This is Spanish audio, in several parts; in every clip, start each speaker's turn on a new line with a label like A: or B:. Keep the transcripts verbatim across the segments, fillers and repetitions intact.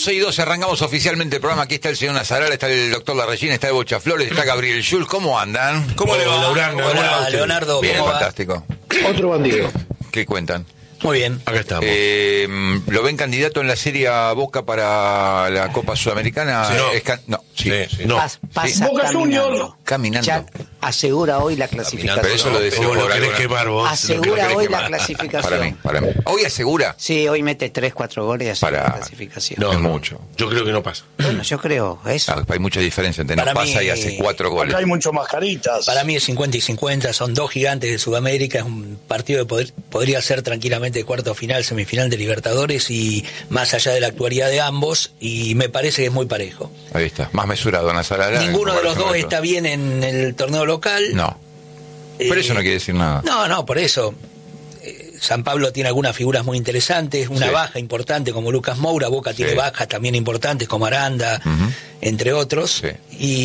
A: doce y doce arrancamos oficialmente el programa. Aquí está el señor Nazarala, está el doctor Larrellín, está el Bocha Flores, está Gabriel Schulz. ¿Cómo andan?
B: ¿Cómo le va?
C: Hola, Hola Leonardo.
A: Bien,
C: ¿cómo
A: fantástico.
C: va?
B: Otro bandido.
A: ¿Qué cuentan?
C: Muy bien.
B: Acá estamos.
A: Eh, ¿Lo ven candidato en la Serie A Boca para la Copa Sudamericana?
B: Sí, no.
A: Es can... no, sí.
B: Sí, sí.
A: no.
D: Pas- pasa
B: Boca
D: caminando.
B: Junior.
A: Caminando.
D: Ya asegura hoy la clasificación.
A: Pero eso lo decimos
B: ¿Cómo lo
A: por
B: querés
A: alguna-
B: quemar vos?
D: Asegura
A: querés
D: hoy
A: quemar.
D: la clasificación.
A: Para mí, para mí. ¿Hoy asegura?
D: Sí, hoy mete tres, cuatro goles y asegura
A: Para-
D: la clasificación.
B: No,
A: Es
B: no.
A: mucho.
B: Yo creo que no pasa.
D: Bueno, yo creo eso.
A: Ah, hay mucha diferencia entre no
C: Para
A: pasa
C: mí-
A: y hace cuatro goles.
E: Acá hay mucho mascaritas.
C: Para mí es cincuenta y cincuenta, son dos gigantes de Sudamérica, es un partido que poder- podría ser tranquilamente cuarto final, semifinal de Libertadores y más allá de la actualidad de ambos, y me parece que es muy parejo.
A: Ahí está, más mesurado Nazarala.
C: Ninguno de los
A: comparación
C: dos
A: con
C: está bien en el torneo local.
A: No, pero
C: Eh,
A: eso no quiere decir nada.
C: No, no, por eso. Eh, San Pablo tiene algunas figuras muy interesantes, una
A: Sí.
C: baja importante como Lucas Moura, Boca tiene
A: Sí.
C: bajas también importantes como Aranda,
A: Ujú.
C: entre otros,
A: Sí.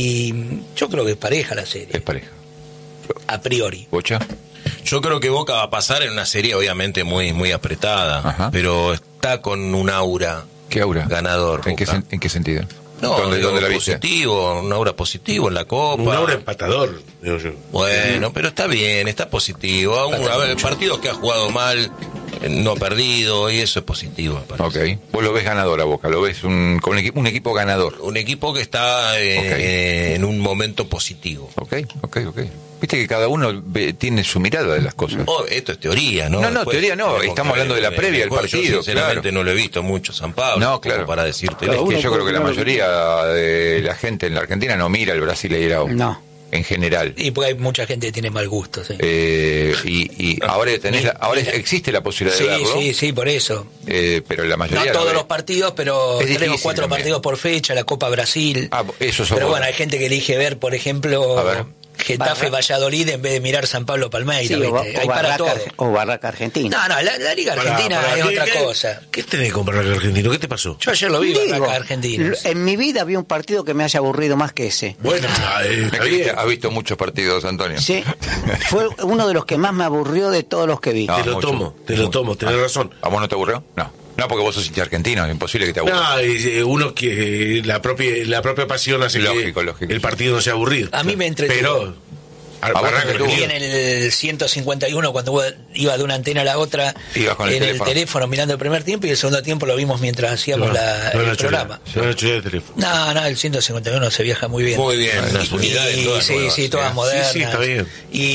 C: y yo creo que es pareja la serie,
A: Es pareja.
C: a priori.
A: ¿Bocha?
F: Yo creo que Boca va a pasar en una serie obviamente muy muy apretada,
A: Ajá.
F: pero está con un aura
A: ¿Qué aura?
F: ganador.
A: ¿En qué,
F: Boca.
A: sen- ¿En qué sentido?
F: No,
A: ¿Dónde,
F: digo,
A: dónde la viste?
F: positivo, un aura positivo en la Copa.
B: Un aura empatador, digo yo.
F: Bueno, pero está bien, está positivo. Aún, a ver, partidos que ha jugado mal, eh, no ha perdido, y eso es positivo, me parece.
A: Ok. Vos lo ves ganador a Boca, lo ves un, con un, equipo, un equipo ganador.
F: Un equipo que está eh,
A: Ok.
F: eh, en un momento positivo.
A: Ok, ok, ok. Viste que cada uno ve- tiene su mirada de las cosas.
F: Oh, esto es teoría, ¿no?
A: No, no, teoría no,
F: tenemos
A: estamos
F: que ver
A: hablando de la
F: el
A: previa del
F: juego.
A: partido,
F: Yo sinceramente
A: claro.
F: no lo he visto mucho San Pablo,
A: No,
F: como
A: claro.
F: para decirte.
A: Es
B: Cada
A: que
B: uno
A: yo creo que la
B: puede-
A: mayoría de la gente en la Argentina no mira el Brasileirao.
D: No.
A: En general.
C: Y porque hay mucha gente que tiene mal gusto, sí.
A: Eh, y, y ahora tenés la- ahora
C: Mira.
A: existe la posibilidad
C: Sí,
A: de verlo,
C: sí, sí, por eso.
A: eh, pero la
C: No
A: mayoría
C: todos
A: ve.
C: los partidos, pero
A: Es
C: tres o
A: difícil
C: cuatro
A: también.
C: partidos por fecha, la Copa Brasil.
A: Ah, eso sos
C: Pero
A: vos.
C: bueno, hay gente que elige ver, por ejemplo,
A: A ver.
C: Getafe
D: Barra-
C: Valladolid en vez de mirar San Pablo Palmeiras,
D: Sí, o,
C: ¿viste?
D: o
C: Hay para
D: Barraca,
C: todo.
D: Arge- o Barraca Argentina.
C: No, no, la, la Liga
B: Pará,
C: Argentina
B: pará,
C: es
B: ¿qué-
C: otra
B: qué-
C: cosa.
B: ¿Qué tenés con Barraca Argentino? ¿Qué te pasó?
C: Yo ayer lo vi,
D: Digo,
C: Barraca Argentina.
D: En mi vida vi un partido que me haya aburrido más que ese.
B: Bueno, ah, eh,
A: Es
B: está
A: que
B: bien.
A: viste- has visto muchos partidos, Antonio.
D: Sí, fue uno de los que más me aburrió de todos los que vi.
A: No.
B: Te lo
A: mucho.
B: tomo, te lo tomo, tenés
A: Ah,
B: razón.
A: ¿A vos no te aburrió? No. No, porque vos sos hincha argentino, es imposible que te aburra.
B: No, y, eh, uno que eh, la propia la propia pasión hace
A: Lógico,
B: que
A: lógico.
B: el partido no sea aburrido.
C: A mí me entretuvo.
B: Pero a-
A: vos
B: Barraca
A: te entretuvo.
C: Y
B: Argentino.
C: en el ciento cincuenta y uno, cuando iba de una antena a la otra,
A: Ibas con el
C: en
A: teléfono.
C: el teléfono mirando el primer tiempo, y el segundo tiempo lo vimos mientras hacíamos
B: No,
C: la-
B: no
C: el
B: era chuleta,
C: programa.
B: no era chuleta de teléfono.
C: No, no, el ciento cincuenta y uno se viaja muy bien.
F: Muy bien, unas
C: Y-
F: unidades todas
C: sí,
F: nuevas,
C: sí, todas
F: ¿eh?
C: modernas.
B: Sí, sí, está bien.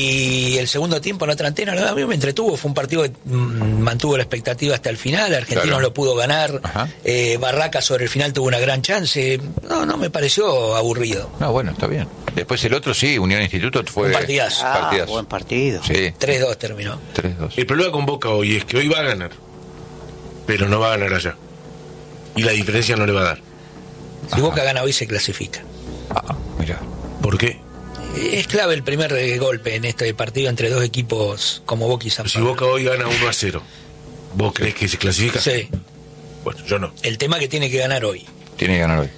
C: Y el segundo tiempo en otra antena, la verdad, a mí me entretuvo. Fue un partido que mm, mantuvo la expectativa hasta el final. Argentinos
A: Claro.
C: lo pudo ganar.
A: Ajá.
C: Eh, Barraca sobre el final tuvo una gran chance. No, no me pareció aburrido.
A: No, bueno, está bien. Después el otro sí, Unión Instituto fue...
C: Un partidazo.
D: Ah,
A: partidazo.
D: buen partido.
A: Sí,
C: tres dos terminó.
A: tres dos.
B: El problema con Boca hoy es que hoy va a ganar, pero no va a ganar allá. Y la diferencia no le va a dar.
C: Si Boca gana hoy, se clasifica.
A: Ah, mira.
B: ¿Por qué?
C: Es clave el primer eh, golpe en este partido entre dos equipos como Boca y San
B: Si
C: Pablo.
B: Boca hoy gana uno a cero, ¿vos crees que se clasifica?
C: Sí,
B: Bueno, yo no.
C: el tema que tiene que ganar hoy.
A: Tiene que ganar hoy.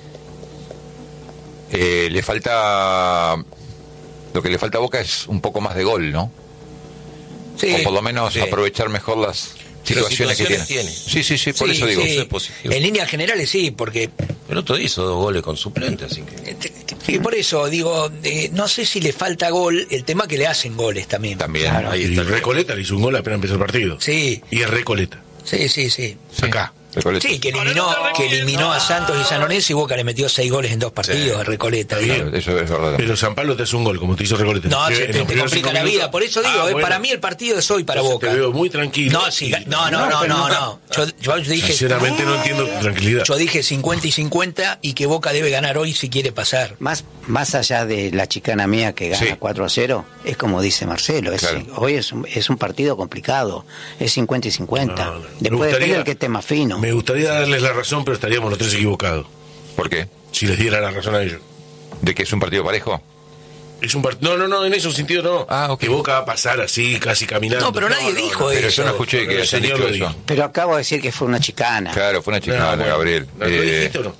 A: Eh, le falta... Lo que le falta a Boca es un poco más de gol, ¿no?
C: Sí,
A: O por lo menos
F: sí.
A: aprovechar mejor las
F: Pero
A: situaciones, que tiene.
F: situaciones tiene.
A: Sí, sí, sí, por
C: sí,
A: eso digo.
C: sí.
F: Eso es positivo.
C: En líneas generales sí, porque
F: El otro día hizo dos goles con suplente, así que...
C: sí, por eso digo, eh, no sé si le falta gol, el tema que le hacen goles también.
A: También.
F: Ahí
B: Y
F: está.
B: Recoleta le hizo un gol apenas empezó el partido.
C: Sí,
B: Y es Recoleta.
C: sí, sí, sí.
A: Sí.
B: Acá.
A: Recoleta.
C: Sí, que eliminó, que eliminó a Santos y San Lorenzo, y Boca le metió seis goles en dos partidos
F: Sí.
C: a Recoleta.
B: Está
C: digo.
B: bien.
A: Eso es verdad.
B: Pero San Pablo te hace un gol, como te hizo Recoleta.
C: No,
B: En
C: se
B: los
C: te, te
B: primeros
C: complica
B: cinco
C: la vida,
B: minutos.
C: por eso digo,
B: Ah,
C: eh,
B: bueno.
C: para mí el partido es hoy para
B: Entonces
C: Boca.
B: Te veo muy tranquilo.
C: No, si, no, no, no, no, no. Yo, yo dije,
B: Sinceramente no entiendo tu tranquilidad.
C: yo dije cincuenta y cincuenta y que Boca debe ganar hoy si quiere pasar.
D: Más, más allá de la chicana mía que gana
A: Sí.
D: cuatro a cero, es como dice Marcelo, es,
A: Claro.
D: hoy es un, es un partido complicado, es cincuenta y cincuenta.
B: No, no. Me
D: Después
B: gustaría-
D: depende del que esté más fino.
B: Me gustaría darles la razón, pero estaríamos los tres equivocados.
A: ¿Por qué?
B: Si les diera la razón a ellos.
A: ¿De que es un partido parejo?
B: Es un part- No, no, no, en ese sentido no.
A: Ah, ok.
B: Que Boca va a pasar así, casi caminando.
C: No, pero nadie dijo
A: Pero
C: eso.
A: yo no escuché que
B: el
A: hayan
B: señor
A: dicho
B: lo
A: eso.
B: dijo.
D: Pero acabo de decir que fue una chicana.
A: Claro, fue una
B: No,
A: chicana,
B: bueno.
A: Gabriel.
B: ¿Lo
A: Eh,
B: dijiste o no?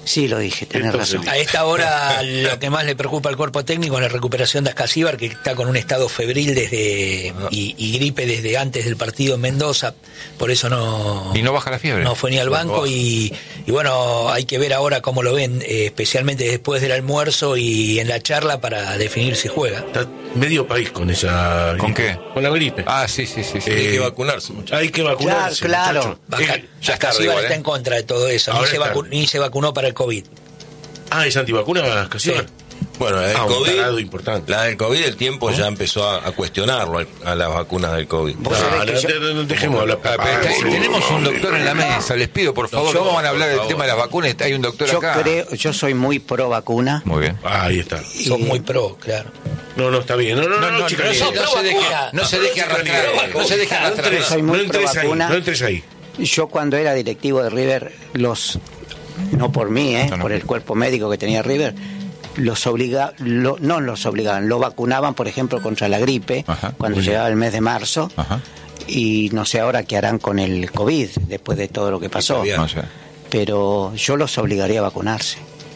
D: Sí, lo dije, tenés
B: Entonces,
D: razón.
C: A esta hora lo que más le preocupa al cuerpo técnico es la recuperación de Ascasíbar, que está con un estado febril desde y, y gripe desde antes del partido en Mendoza, por eso no
A: Y no baja la fiebre.
C: no fue ni al banco y, y bueno, hay que ver ahora cómo lo ven, eh, especialmente después del almuerzo y en la charla para definir si juega.
B: Está medio país con esa...
A: ¿Con
B: gripe.
A: qué?
B: Con la gripe.
A: Ah, sí, sí, sí. sí.
B: Eh,
F: Hay que vacunarse, muchachos.
B: Hay que vacunarse,
D: Claro, claro.
B: muchacho.
C: Baja-
B: Eh,
A: ya está
C: Ascasíbar
A: igual,
C: está
A: ¿eh?
C: en contra de todo eso, ni
B: Ahora
C: se,
B: está.
C: vacu- ni se vacunó para el COVID.
B: Ah, ¿es antivacuna, Casíbar?
F: Bueno, la del
B: Ah, un
F: COVID,
B: tarado importante.
F: la del COVID, el tiempo ya empezó a, a cuestionarlo al- a las vacunas del COVID.
D: Vos sabés
B: No,
D: que
B: no,
D: yo-
B: no, no, dejemos hablar.
A: Ah, pero
B: papá.
A: te- tenemos un doctor en la mesa, les pido por favor,
F: yo,
A: ¿cómo van a hablar
F: por
A: del
F: favor.
A: tema de las vacunas? Hay un doctor
D: Yo
A: acá.
D: creo, yo soy muy pro vacuna.
A: Muy bien.
B: Ah, ahí está.
C: Son muy pro, claro.
B: No, no, está bien. No, no, no,
A: No, no, no,
B: chicaní.
A: no, no se deje,
C: vacuna.
A: no se deje arrastrar, no se deje
B: No
A: arrastrar.
B: entres,
D: Soy muy
B: no entres ahí,
D: pro-vacuna.
B: no entres ahí.
D: Yo cuando era directivo de River, los no por mí, eh,
A: No, no.
D: por el cuerpo médico que tenía River, los obliga, lo- no los obligaban, lo vacunaban, por ejemplo, contra la gripe,
A: Ajá.
D: cuando
A: Muy bien.
D: llegaba el mes de marzo,
A: Ajá.
D: y no sé ahora qué harán con el COVID, después de todo lo que pasó,
F: Bien.
A: No sé.
D: pero yo los obligaría a vacunarse.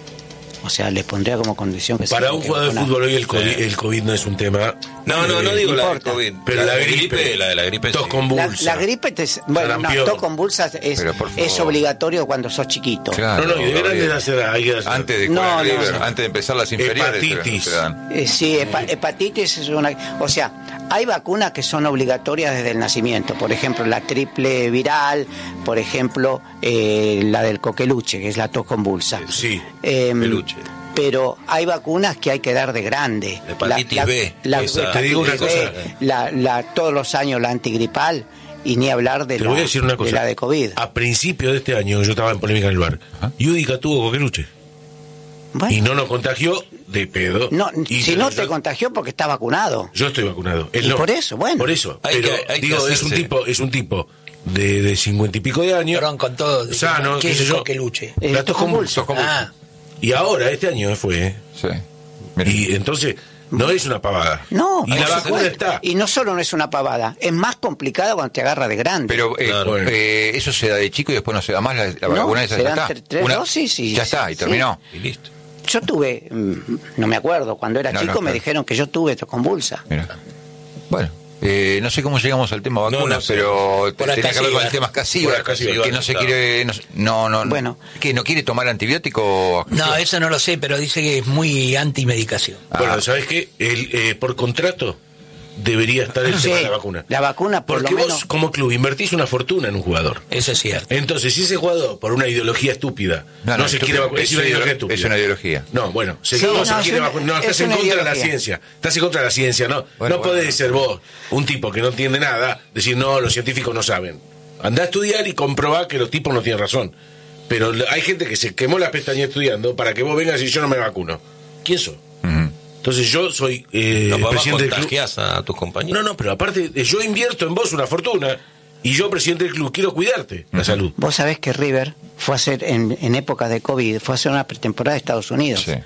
D: O sea, les pondría como condición que se
B: Para
D: tienen
B: un
D: que
B: jugador de
D: vacunar.
B: fútbol hoy el COVID,
F: Sí.
B: el COVID no es un tema.
F: No, no, no
B: Eh,
F: digo la del
D: importa.
F: COVID.
B: Pero la,
F: de
B: gripe,
F: la de la gripe
B: tos
F: sí.
B: con
D: La,
B: bulsa.
D: la gripe, te, bueno, no,
B: Sarampión.
D: tos convulsas es,
A: Pero, por favor.
D: es obligatorio cuando sos chiquito.
A: Claro,
B: No, no, y de grande
A: Gabriel.
B: la edad, hay que hacer.
A: Antes de
D: No,
A: jugar
D: no,
A: River,
D: no.
A: antes de empezar las inferiores.
B: Hepatitis.
A: se dan.
D: Eh, sí, hepa- hepatitis es una... O sea, hay vacunas que son obligatorias desde el nacimiento. Por ejemplo, la triple viral, por ejemplo, eh, la del coqueluche, que es la tos convulsa.
B: Sí,
D: Em,
F: peluche.
D: Pero hay vacunas que hay que dar de grande.
F: La hepatitis B,
D: La,
F: esa.
B: Te digo una
D: hepatitis
B: cosa.
D: B, la, la- todos los años la antigripal, y ni hablar de,
B: te
D: la,
B: voy a decir una
D: de
B: cosa.
D: la de COVID.
B: A principio de este año, yo estaba en polémica en el bar.
A: Ajá.
B: Yudica tuvo coqueluche.
D: Bueno,
B: Y no nos contagió de pedo.
D: no,
B: Y
D: si
B: yo-
D: no te contagió porque está vacunado.
B: Yo estoy vacunado. Él
D: Y
B: no.
D: por eso, bueno.
B: Por eso.
F: Hay
B: pero
F: que- hay que
B: digo, es un
F: hacerse.
B: tipo, es un tipo de, de cincuenta y pico de años.
C: Perdón, con todo.
B: Sano,
C: ¿Qué
B: qué
C: es
B: sé
C: el
B: yo.
C: coqueluche?
D: Eh,
B: La tos convulsa.
C: Ah,
B: Y ahora, este año fue. ¿eh?
A: Sí. Mira.
B: Y entonces, no es una pavada.
D: No,
B: Y la
D: por
B: vacuna
D: supuesto.
B: está.
D: Y no solo no es una pavada, es más complicado cuando te agarra de grande.
A: Pero eh,
F: Claro.
A: eh, eso se da de chico y después no se da más la, la
D: No,
A: vacuna esa
D: se
A: ya
D: dan
A: está.
D: tre- tres
A: Una-
D: dosis y-
A: ya está, y
D: sí.
A: terminó.
F: Y listo.
D: Yo tuve, mm, no me acuerdo, cuando era
A: No,
D: chico
A: no,
D: me
A: claro.
D: dijeron que yo tuve tos convulsa.
A: Mira. Bueno, eh, no sé cómo llegamos al tema vacunas,
F: No, no sé.
A: pero
C: Por
A: tenía que ver con el
C: Ascasíbar.
A: tema Ascasíbar,
F: Por Ascasíbar,
A: que no se
F: claro.
A: quiere, no, no, no,
D: Bueno.
A: que no quiere tomar antibiótico.
C: no, eso no lo sé, pero dice que es muy anti-medicación.
A: Ah.
B: Bueno, ¿sabes qué? El, eh, por contrato debería estar el
D: Sí,
B: tema de la vacuna.
D: la vacuna por
B: Porque
D: lo
B: vos,
D: menos...
B: como club, invertís una fortuna en un jugador.
C: Eso es cierto.
B: Entonces, si ese jugador, por una ideología estúpida, no,
A: No, no,
B: se
A: estúpido.
B: quiere vacunar, es,
A: Es
B: una
A: una
B: ideología
A: ideolo-
B: estúpida.
A: es una ideología.
B: No, bueno, se,
D: Sí,
B: no,
D: no,
B: se
D: es
B: quiere
D: una-
B: vacunar. No,
D: es
B: estás en
D: una
B: contra de la
D: ideología.
B: ciencia. Estás en contra de la ciencia, ¿no?
A: Bueno,
B: no
A: bueno.
B: podés ser vos, un tipo que no entiende nada, decir, no, los científicos no saben. Andá a estudiar y comprobá que los tipos no tienen razón. Pero hay gente que se quemó las pestañas estudiando para que vos vengas y yo no me vacuno. ¿Quién sos?
A: Ujú.
B: Entonces yo soy eh,
F: No, papá,
B: presidente del club.
F: contagiás a tus compañeros.
B: No, no, pero aparte, eh, yo invierto en vos una fortuna y yo, presidente del club, quiero cuidarte la salud.
D: Vos sabés que River fue a hacer, en, en época de COVID, fue a hacer una pretemporada de Estados Unidos.
A: Sí.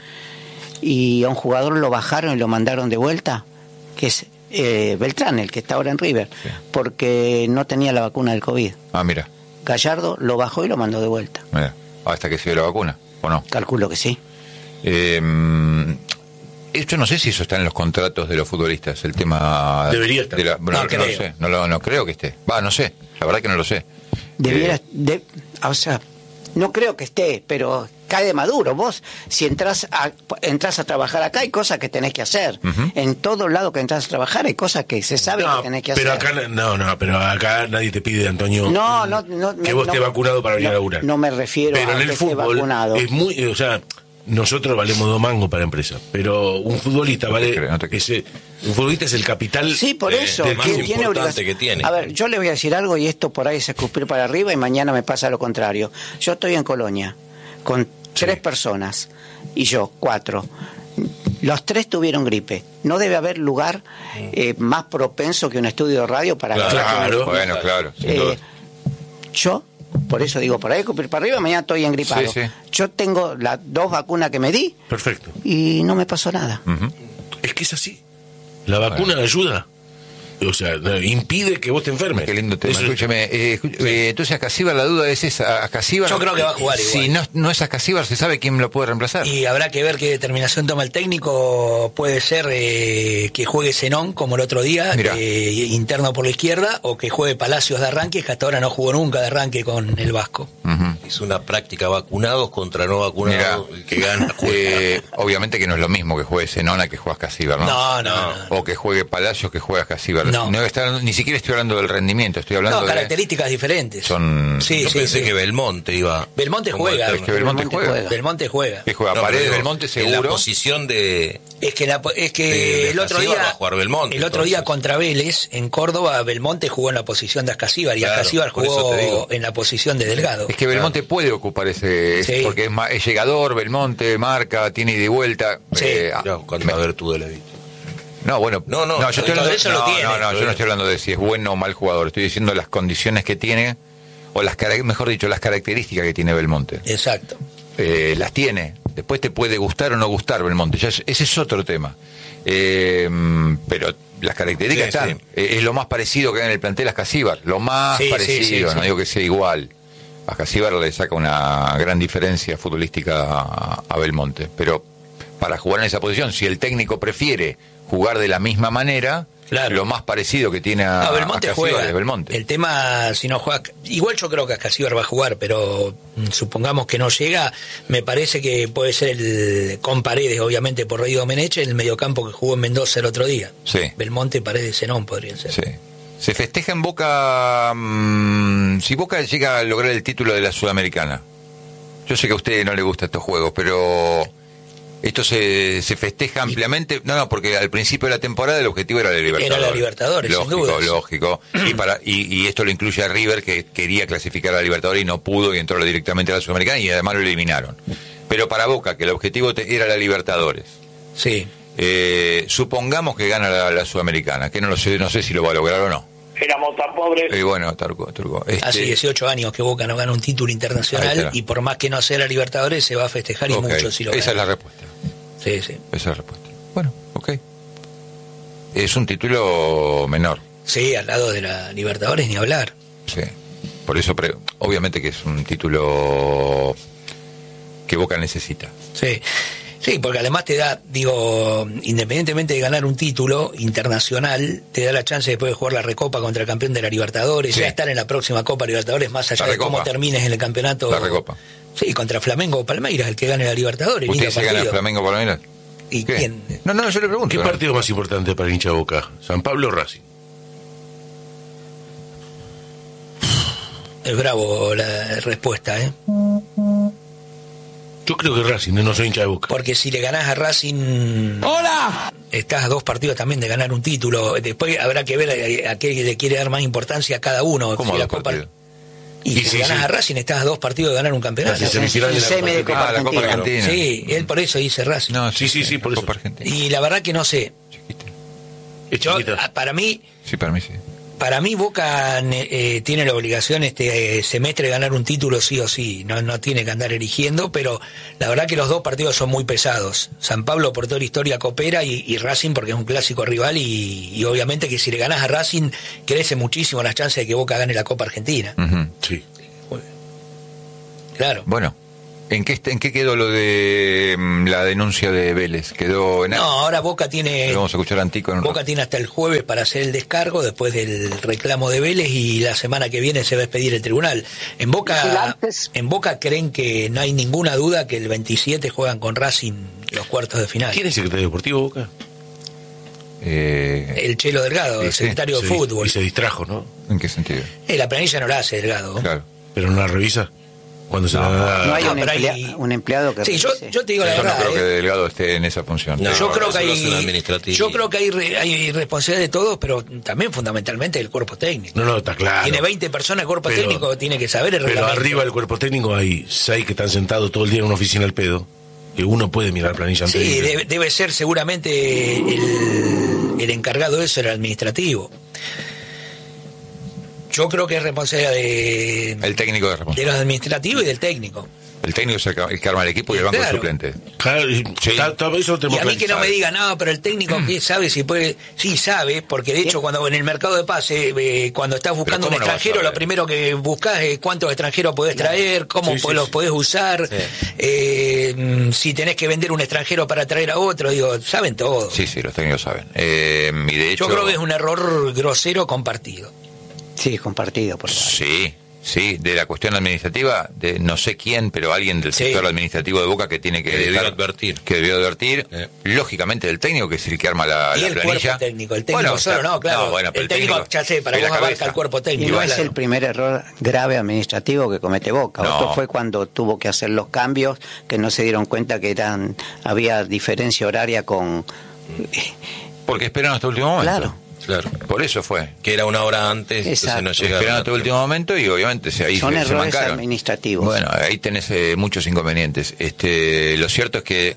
D: Y a un jugador lo bajaron y lo mandaron de vuelta, que es eh, Beltrán, el que está ahora en River,
A: Sí.
D: porque no tenía la vacuna del COVID.
A: Ah, mira,
D: Gallardo lo bajó y lo mandó de vuelta.
A: mira, hasta que se dio la vacuna, ¿o no?
D: Calculo que sí.
A: Eh, yo no sé si eso está en los contratos de los futbolistas, el tema...
B: Debería estar.
A: de la- no,
C: No
A: no
C: creo.
A: sé, no, lo- no creo que esté. Va, no sé, la verdad que no lo sé.
D: Debiera,
A: Eh,
D: de- o sea, no creo que esté, pero cae de maduro. Vos, si entras a, entras a trabajar acá, hay cosas que tenés que hacer.
A: Ujú.
D: En todos lados que entras a trabajar, hay cosas que se sabe
B: No,
D: que tenés que
B: pero
D: hacer.
B: acá, no, no, pero acá nadie te pide, Antonio,
D: No, no, no.
B: que
D: no,
B: vos
D: no,
B: estés vacunado para venir
D: no,
B: a laburar.
D: No me refiero
B: Pero
D: a
B: en
D: que
B: el
D: esté
B: fútbol
D: vacunado.
B: es muy, o sea, nosotros valemos dos mangos para empresa, pero un futbolista
A: No te
B: vale,
A: creo, no te creo.
B: ese, un futbolista es el capital.
D: Sí, por
F: eh,
D: eso.
F: del más
D: ¿quién tiene
F: importante
D: obligación?
F: que tiene.
D: A ver, yo le voy a decir algo y esto por ahí es escupir para arriba y mañana me pasa lo contrario. Yo estoy en Colonia con tres personas y yo, cuatro. Los tres tuvieron gripe. No debe haber lugar eh, más propenso que un estudio de radio para
F: Claro,
D: agarrar
B: claro.
D: una-
A: Bueno, claro, sin
D: Eh,
A: duda.
D: yo, por eso digo, por ahí escupir para arriba, mañana estoy engripado.
A: Sí, sí.
D: Yo tengo las dos vacunas que me di
B: Perfecto.
D: y no me pasó nada.
A: Ujú.
B: Es que es así. La vacuna ayuda. O sea, impide que vos te enfermes.
A: Qué lindo tema.
B: Eso-
A: Escúcheme, eh, escu- eh, entonces Ascasíbar, la duda es esa. Ascasíbar,
C: Yo creo que va a jugar igual.
A: Si no, no es Ascasíbar, ¿se sabe quién lo puede reemplazar?
C: Y habrá que ver qué determinación toma el técnico. Puede ser eh, que juegue Zenón como el otro día,
A: Mirá.
C: eh, interno por la izquierda, o que juegue Palacios de arranque, que hasta ahora no jugó nunca de arranque con el Vasco.
A: Ujú.
F: Es una práctica vacunados contra no vacunados.
A: Mirá.
F: El que gana juega.
A: Eh, obviamente que no es lo mismo que juegue Zenona que juegue Ascasíbar, ¿no?
C: No, no, no.
A: O que juegue Palacios que juegue Ascasíbar.
C: No.
A: No está- ni siquiera estoy hablando del rendimiento, estoy hablando
C: No,
A: de...
C: características diferentes.
A: Son...
C: Sí,
F: Yo
C: sí,
F: pensé
C: sí.
F: que Belmonte iba.
C: Belmonte
F: como
C: juega.
F: alterno.
A: Es que Belmonte
D: Belmonte
A: juega.
D: juega.
C: Belmonte juega.
A: Que juega
F: No,
A: Paredes,
F: pero
A: Belmonte
F: En
A: seguro.
F: la posición de.
C: Es que, la, es que
F: De- de
C: el otro
F: Ascasíbar
C: día
F: va a jugar Belmonte,
C: el otro día
F: entonces.
C: contra Vélez en Córdoba, Belmonte jugó en la posición de Ascasíbar y
F: Claro,
C: Ascasíbar
F: por eso
C: jugó
F: te digo.
C: en la posición de Delgado.
A: Es que Belmonte puede ocupar ese...
C: Sí.
A: Porque es, ma- es llegador, Belmonte, marca, tiene ida y vuelta.
C: Sí.
A: Eh,
F: Mirá, cuánta
A: me-
F: virtud de la vida.
A: No, bueno,
F: No, no,
A: yo estoy hablando,
C: eso lo
A: no,
C: tiene.
A: no, no, yo no estoy hablando de si es bueno o mal jugador, estoy diciendo las condiciones que tiene, o las cara- mejor dicho, las características que tiene Belmonte.
C: Exacto.
A: Eh, las tiene, después te puede gustar o no gustar Belmonte, ya es- ese es otro tema. Eh, pero las características
F: Sí,
A: están,
F: sí.
A: Eh, es lo más parecido que hay en el plantel a Ascasíbar, lo más
C: Sí, sí,
A: parecido,
C: sí,
A: no
C: sí.
A: digo que sea igual. A Ascasíbar le saca una gran diferencia futbolística a, a Belmonte, pero para jugar en esa posición, si el técnico prefiere jugar de la misma manera,
C: Claro.
A: lo más parecido que tiene a,
C: No, Belmonte
A: a Ascasíbar
C: juega.
A: es Belmonte.
C: El tema, si no juega. Igual yo creo que Ascasíbar va a jugar, pero mm, supongamos que no llega. Me parece que puede ser el con Paredes, obviamente por Rey Domenech, el mediocampo que jugó en Mendoza el otro día.
A: Sí.
C: Belmonte, Paredes, Zenón podrían ser.
A: Sí. Se festeja en Boca. mm, si Boca llega a lograr el título de la Sudamericana. Yo sé que a usted no le gustan estos juegos, pero esto se, se festeja ampliamente. No, no, porque al principio de la temporada el objetivo era la Libertadores.
C: Era la Libertadores, sin
A: lógico,
C: dudas.
A: lógico. Y, para, y, y esto lo incluye a River, que quería clasificar a la Libertadores y no pudo, y entró directamente a la Sudamericana y además lo eliminaron. Pero para Boca, que el objetivo te- era la Libertadores.
C: Sí.
A: Eh, supongamos que gana la, la Sudamericana, que no lo sé, no sé si lo va a lograr o no.
E: Éramos tan pobres.
A: Y bueno, Turco, Turco. Este,
C: Hace dieciocho años que Boca no gana un título
A: Ahí
C: internacional
A: está.
C: y por más que no sea la Libertadores se va a festejar y
A: ok,
C: mucho si lo
A: esa es
C: gana.
A: la respuesta.
C: Sí, sí.
A: Esa es la respuesta. Bueno, ok. Es un título menor,
C: Sí, al lado de la Libertadores ni hablar.
A: sí. Por eso, pre- obviamente que es un título que Boca necesita.
C: Sí. Sí, porque además te da, digo, independientemente de ganar un título internacional, te da la chance después de jugar la Recopa contra el campeón de la Libertadores,
A: Sí.
C: ya estar en la próxima Copa Libertadores, más allá
A: La
C: de cómo
A: Recopa.
C: termines en el campeonato.
A: La Recopa.
C: Sí, contra Flamengo o Palmeiras, el que gane la Libertadores.
A: ¿Usted
C: lindo
A: se gana el
C: partido.
A: Flamengo por la mira?
C: ¿Y
A: ¿Qué?
C: quién?
A: No, no, yo le pregunto.
B: ¿Qué
A: ¿no?
B: partido más importante para el hincha de Boca? ¿San Pablo o Racing?
C: Es bravo la respuesta, ¿eh?
B: Yo creo que Racing, no soy hincha de Boca.
C: Porque si le ganás a Racing... ¡Hola! Estás a dos partidos también de ganar un título. Después habrá que ver a, a qué le quiere dar más importancia a cada uno.
A: ¿Cómo
C: Si
A: a
C: la
A: dos
C: Copa-
A: partidos?
C: Y,
B: Y
C: si
B: sí,
C: le ganás
B: sí.
C: a Racing estás a dos partidos de ganar un campeonato.
B: La semifinal de la
D: Semi de
B: Copa
D: Copa
A: Ah, la Copa
D: Argentina.
A: Argentina.
C: Sí, él por eso dice Racing.
A: No,
B: Sí, sí, sí, por
A: la
B: eso.
A: Copa Argentina.
C: Y la verdad que no sé.
A: Chiquita.
B: Es
C: Yo,
B: chiquita.
C: a- para mí,
A: Sí, para mí sí.
C: para mí Boca eh, tiene la obligación este eh, semestre de ganar un título sí o sí. No, no tiene que andar erigiendo, pero la verdad que los dos partidos son muy pesados. San Pablo por toda la historia coopera y, y Racing porque es un clásico rival y, y obviamente que si le ganas a Racing crece muchísimo las chances de que Boca gane la Copa Argentina.
A: Ujú.
B: Sí.
C: Claro.
A: Bueno, ¿en qué, ¿en qué quedó lo de mm, la denuncia de Vélez? ¿Quedó en
C: No, ahora Boca tiene...
A: Vamos a escuchar a Antico en un
C: Boca tiene hasta el jueves para hacer el descargo después del reclamo de Vélez y la semana que viene se va a expedir el tribunal. En Boca,
E: Vigilantes.
C: en Boca creen que no hay ninguna duda que el veintisiete juegan con Racing los cuartos de final.
B: ¿Quién es el secretario deportivo de Boca?
A: Eh,
C: El Chelo Delgado,
A: Sí,
C: el
A: sí.
C: secretario de
B: Se-
C: fútbol.
B: Y se distrajo, ¿no?
A: ¿En qué sentido?
C: Eh, la planilla no la hace Delgado.
A: Claro.
B: Pero no la revisa. Cuando se la da...
D: No hay
C: No,
D: un,
C: pero hay-
D: emplea- un empleado que
C: Sí, yo,
D: revise.
C: yo te digo la
A: Yo no
C: verdad.
A: creo que
C: eh.
A: Delgado esté en esa función.
F: No.
C: yo creo que
F: eso lo hace un
C: hay,
F: administrativo.
C: yo creo que hay, re- hay responsabilidad de todos, pero también fundamentalmente del cuerpo técnico.
B: No, no, está claro.
C: Tiene veinte personas el cuerpo
B: Pero-
C: técnico, tiene que saber el
B: Pero
C: reglamento.
B: arriba del cuerpo técnico hay seis que están sentados todo el día en una oficina al pedo. Que uno puede mirar planilla antes
C: Sí,
B: de-
C: debe, debe ser seguramente el, el encargado de eso, el administrativo. Yo creo que es responsabilidad de,
A: El técnico de
C: de
A: responsabilidad.
C: los administrativos y del técnico.
A: El técnico es el que, el que arma el equipo y el banco
C: Claro.
A: de suplentes.
B: Claro, y
A: Sí.
B: ta- ta- eso lo
C: Y
B: tenemos
C: a mí que no
B: claro.
C: me diga, no, pero el técnico que sabe si puede, sí sabe, porque de hecho cuando en el mercado de pase, eh, cuando estás buscando un
A: ¿cómo no vas a
C: extranjero,
A: saber?
C: lo primero que buscas es cuántos extranjeros podés traer, cómo
B: Sí, sí,
C: los
B: sí.
C: podés usar, eh, mm, si tenés que vender un extranjero para traer a otro, digo, saben todo.
A: Sí, sí, los técnicos saben. Eh, y de hecho,
C: Yo creo que es un error grosero compartido.
D: Sí, compartido, por favor.
A: Sí, sí, de la cuestión administrativa, de no sé quién, pero alguien del
C: Sí.
A: sector administrativo de Boca que tiene que,
F: Que debió
A: dejar-
F: advertir.
A: que debió advertir,
F: Eh.
A: lógicamente del técnico, que es el que arma la,
C: Y
A: la
C: el
A: planilla.
C: cuerpo técnico, el técnico
A: Bueno,
C: solo,
A: está-
C: no, claro.
A: bueno, pero
C: el técnico, ya sé, para
A: es
C: vos
A: la
C: abarca
A: cabeza.
C: el cuerpo
D: Y
C: técnico.
D: no es
C: claro.
D: el primer error grave administrativo que comete Boca.
A: No.
D: Otro fue cuando tuvo que hacer los cambios, que no se dieron cuenta que eran había diferencia horaria con...
A: Porque esperan hasta el último momento.
D: Claro.
F: Claro.
A: Por eso fue.
F: Que era una hora antes,
D: Exacto.
F: entonces no llega.
A: Esperaron hasta el último momento y obviamente se, ahí
D: Son
A: se, se
D: errores
A: mancaron.
D: administrativos.
A: Bueno, ahí tenés eh, muchos inconvenientes. Este, lo cierto es que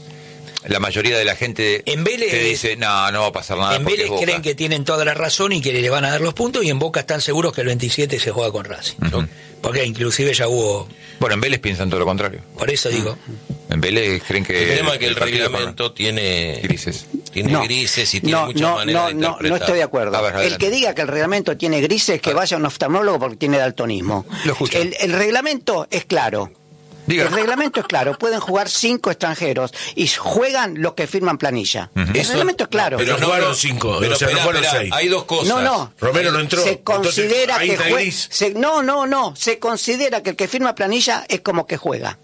A: la mayoría de la gente
C: En Vélez-
A: te dice, no, no va a pasar nada
C: En
A: porque
C: Vélez
A: es Boca.
C: creen que tienen toda la razón y que le van a dar los puntos, y en Boca están seguros que el veintisiete se juega con Racing. Porque inclusive ya hubo,
A: Bueno, en Vélez piensan todo lo contrario.
C: por eso digo,
A: En Vélez creen que...
F: El tema es que el
A: partido
F: reglamento tiene
A: Grises.
F: tiene
D: No.
F: grises y tiene
D: no,
F: muchas
D: no,
F: maneras
D: no,
F: de
D: no,
F: interpretar.
D: no estoy de acuerdo.
A: A ver,
D: el
A: adelante.
D: que diga que el reglamento tiene grises, que vaya a un oftalmólogo porque tiene daltonismo.
A: Lo escucho.
D: El, el reglamento es claro.
A: Diga.
D: El reglamento es claro. Pueden jugar cinco extranjeros y juegan los que firman planilla. El
F: Eso-
D: reglamento es claro.
B: Pero no jugaron cinco,
F: pero
B: o sea, no
F: espera,
B: jugaron
F: espera,
B: seis.
F: hay dos cosas.
D: No, no.
B: Romero no entró.
D: Se considera
B: Entonces, ahí
D: que
B: está
D: juega.
B: gris.
D: No, no, no. Se considera que el que firma planilla es como que juega.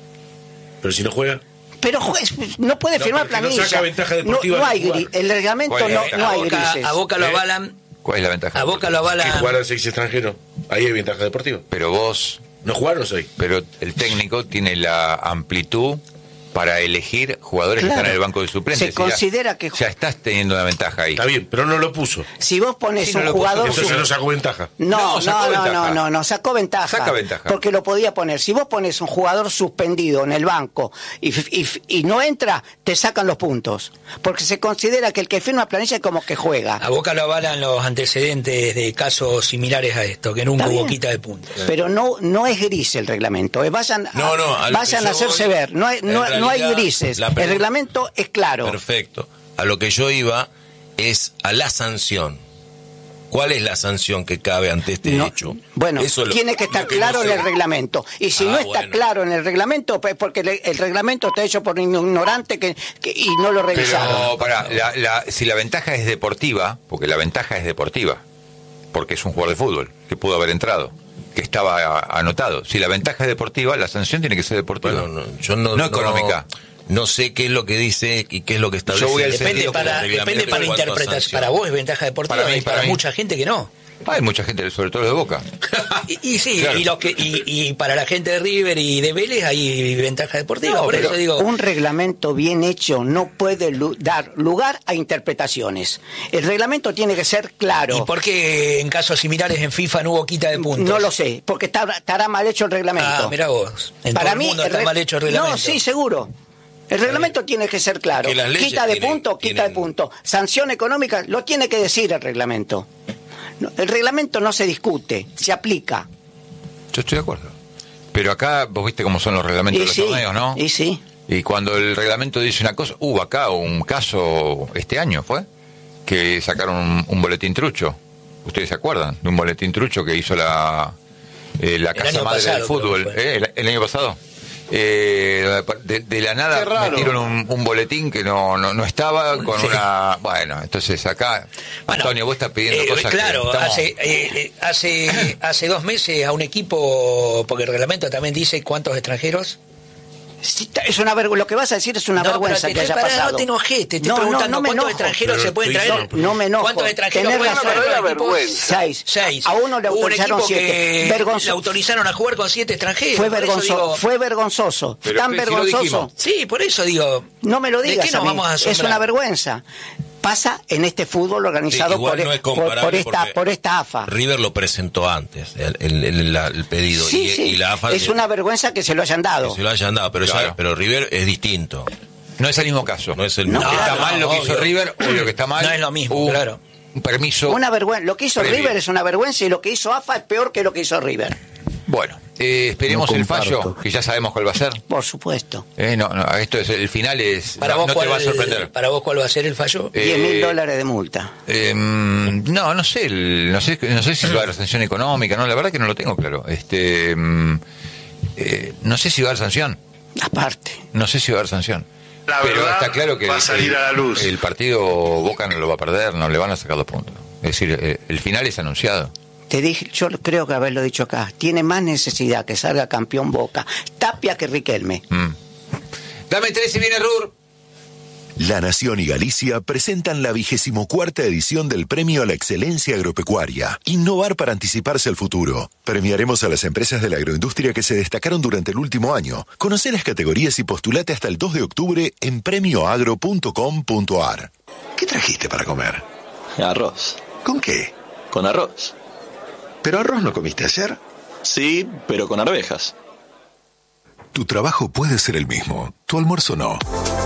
B: Pero si no juega.
D: Pero jue- no puede
B: No,
D: firmar
B: porque no
D: planilla.
B: saca ventaja deportiva
D: no, no
B: de
D: hay
B: jugar.
D: gris. El reglamento
A: ¿Cuál es
D: no,
A: la ventaja?
D: no
C: a
D: hay
C: Boca,
D: grises.
C: a Boca lo
B: ¿Eh?
C: avalan,
A: ¿Cuál es la ventaja?
C: a Boca lo
B: Que
C: avalan,
B: jugaron seis extranjeros. Ahí hay ventaja deportiva.
A: Pero vos,
B: No jugaron seis.
A: pero el técnico tiene la amplitud para elegir jugadores
D: Claro.
A: que están en el banco de suplentes.
D: Se
A: Y ya-
D: considera que-
A: ya estás teniendo una ventaja ahí.
B: Está bien, pero no lo puso.
D: Si vos pones
A: Sí, no
D: un
A: lo puso,
D: jugador...
B: Entonces
D: sub-
B: no sacó ventaja.
D: No,
A: No,
D: no,
A: sacó
D: no,
A: ventaja.
D: no, no, no, sacó ventaja.
A: Saca ventaja.
D: Porque lo podía poner. Si vos pones un jugador suspendido en el banco y, y, y no entra, te sacan los puntos. Porque se considera que el que firma planilla es como que juega.
C: a Boca lo avalan los antecedentes de casos similares a esto, que nunca
D: Está
C: hubo
D: bien.
C: quita de puntos.
D: Pero no no es gris el reglamento. eh, Vayan a,
F: No, no, a lo
D: vayan
F: que
D: a
F: yo
D: hacerse
F: voy,
D: ver. No hay,
F: en
D: no, no hay
F: realidad,
D: grises.
F: la
D: El
F: pregunta-
D: reglamento es claro.
F: Perfecto. A lo que yo iba es a la sanción. ¿Cuál es la sanción que cabe ante este
D: No,
F: hecho?
D: bueno,
F: Eso es lo-
D: tiene que
F: lo
D: estar
F: no
D: claro
F: sé.
D: en el reglamento. Y si
F: Ah,
D: no está
F: bueno.
D: claro en el reglamento, pues porque le- el reglamento está hecho por un ignorante que, que- y no lo revisaron.
A: Pero, pará, la, la- si la ventaja es deportiva, porque la ventaja es deportiva, porque es un jugador de fútbol que pudo haber entrado, que estaba a- anotado. Si la ventaja es deportiva, la sanción tiene que ser deportiva.
F: Bueno, no, yo no,
A: No económica.
F: No sé qué es lo que dice y qué es lo que establece.
A: Yo voy al
F: el
C: Depende
A: sentido
C: para,
F: reglamento
C: depende
F: en
C: para
F: cuanto a
C: interpretación.
F: sanción.
C: Para vos es ventaja deportiva,
A: Para mí,
C: y para,
A: para mí.
C: mucha gente que no.
A: Hay mucha gente, sobre todo los de Boca.
C: Y, y sí,
A: Claro.
C: y, los que, y, y para la gente de River y de Vélez hay ventaja deportiva.
D: No,
C: por
D: pero
C: eso digo,
D: un reglamento bien hecho no puede lu- dar lugar a interpretaciones. El reglamento tiene que ser claro.
C: ¿y por qué en casos similares en FIFA no hubo quita de puntos?
D: No lo sé, porque está- estará mal hecho el reglamento.
C: Ah, mira vos. En
D: Para
C: todo
D: mí
C: el mundo
D: el
C: está
D: re-
C: mal hecho el reglamento.
D: No, sí, seguro. El reglamento tiene que ser claro.
F: Que las leyes
D: Quita de
F: tienen-
D: punto, quita de
F: tienen-
D: punto. Sanción económica, lo tiene que decir el reglamento. No, el reglamento no se discute, se aplica.
A: Yo estoy de acuerdo. Pero acá, vos viste cómo son los reglamentos
D: Y
A: de los
D: sí,
A: torneos, ¿no?
D: y sí.
A: Y cuando el reglamento dice una cosa, hubo acá un caso este año, ¿fue? Que sacaron un, un boletín trucho. ¿Ustedes se acuerdan? De un boletín trucho que hizo la, eh, la
C: El
A: Casa
C: año
A: Madre
C: pasado,
A: del Fútbol.
C: creo que fue.
A: ¿eh? El, el año pasado. Eh, de, de la nada
E: Qué raro.
A: metieron un, un boletín que no, no, no estaba con
C: Sí.
A: una... Bueno, entonces acá,
C: Bueno,
A: Antonio, vos estás pidiendo
C: eh,
A: cosas
C: claro,
A: que estamos-
C: hace, eh, eh, hace, hace dos meses a un equipo, porque el reglamento también dice cuántos extranjeros.
D: Sí, Es una vergüenza. Lo que vas a decir es una
C: No,
D: vergüenza
C: pero
D: que
C: te-
D: haya
C: pará,
D: pasado.
C: no te enojes, te estoy
D: No, no,
C: preguntando
D: no me
C: cuántos
D: enojo.
C: extranjeros
B: Pero
C: se pueden
B: estoy
C: traer.
B: diciendo-
D: No me enojo.
C: ¿Cuántos extranjeros
D: Tenés
C: pueden
D: razón.
C: traer?
E: Una
C: un equipo?
E: vergüenza.
D: Seis.
C: Seis.
D: A uno le
C: Hubo un
D: autorizaron
C: equipo
D: siete.
C: que
D: Vergonzoso.
C: le autorizaron a jugar con siete extranjeros.
D: Fue
C: por eso
D: vergonzoso.
C: digo-
D: Fue vergonzoso.
A: Pero
D: Tan
A: que si lo
D: vergonzoso.
A: dijimos.
C: Sí, por eso digo.
D: No me lo
C: ¿De
D: digas
C: qué nos
D: a mí.
C: vamos a
D: Es
C: asombrar?
D: una vergüenza. Pasa en este fútbol organizado
F: Sí, igual
D: por,
F: no es
D: por-
F: comparable
D: por esta,
F: porque
D: por esta A F A.
F: River lo presentó antes, el, el- el- la- el pedido.
D: Sí,
F: y,
D: sí.
F: y la A F A
D: es una vergüenza que se lo hayan
F: que
D: dado.
F: se lo hayan dado, pero, ya-
A: Claro.
F: pero River es distinto.
A: No es el mismo caso.
F: No es el
A: Que
F: mismo.
A: está
C: no,
A: mal lo que
C: obvio.
A: hizo River, o lo que está mal.
C: No es lo mismo,
A: uh,
C: claro.
A: un permiso.
D: Una vergüenza. Lo que hizo
A: previo.
D: River es una vergüenza y lo que hizo A F A es peor que lo que hizo River.
A: Bueno, eh, esperemos
E: No
A: el
E: comparto.
A: fallo, que ya sabemos cuál va a ser.
D: Por supuesto.
A: Eh, no, no, esto es el final es
C: Para
A: no,
C: vos
A: no
C: cuál,
A: te va a sorprender.
C: para vos cuál va a ser el fallo.
A: Eh,
D: diez mil dólares de multa.
A: Eh, no, no sé, el- no sé, no sé si va a haber sanción económica, no, la verdad que no lo tengo claro. Este, mm, eh, no sé si va a haber sanción,
D: Aparte.
A: no sé si va a haber sanción.
G: La
A: Pero
G: verdad
A: está claro que
G: va a
A: el-
G: salir
A: el,
G: a la luz.
A: el partido Boca no lo va a perder, no le van a sacar los puntos. Es decir, eh, el final es anunciado.
D: Te dije, yo creo que haberlo dicho acá. Tiene más necesidad que salga campeón Boca. Tapia que Riquelme.
A: Mm. Dame tres y viene Rur.
H: La Nación y Galicia presentan la vigésimo cuarta edición del Premio a la Excelencia Agropecuaria. Innovar para anticiparse al futuro. Premiaremos a las empresas de la agroindustria que se destacaron durante el último año. Conoce las categorías y postulate hasta el dos de octubre en premio agro punto com punto a r. ¿Qué trajiste para comer?
I: Arroz.
H: ¿Con qué?
I: Con arroz.
H: ¿Pero arroz no comiste ayer?
I: Sí, pero con arvejas.
H: Tu trabajo puede ser el mismo, tu almuerzo no.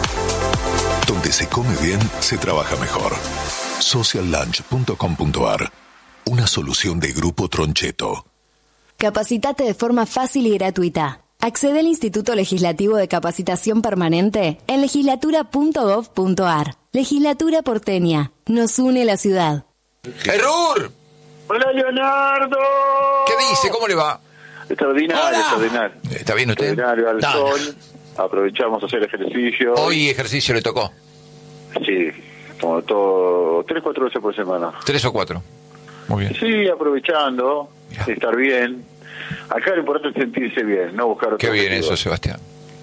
H: Donde se come bien, se trabaja mejor. social lunch punto com punto a r. Una solución de Grupo Troncheto.
J: Capacitate de forma fácil y gratuita. Accede al Instituto Legislativo de Capacitación Permanente en legislatura punto gov punto a r. Legislatura porteña. Nos une la ciudad.
A: ¡Eh, Rur!
G: Hola, Leonardo.
A: ¿Qué dice? ¿Cómo le va?
G: Extraordinario,
C: Hola.
G: extraordinario.
A: ¿Está bien usted?
G: Extraordinario al
C: No,
G: sol. Aprovechamos a hacer ejercicio.
A: Hoy ejercicio le tocó.
G: Sí, como todo, tres, cuatro veces por semana.
A: ¿Tres o cuatro? Muy bien.
G: Sí, aprovechando,
A: Ya.
G: estar bien. Acá lo importante es sentirse bien, no buscar otro
A: Qué bien
G: objetivo.
A: eso, Sebastián.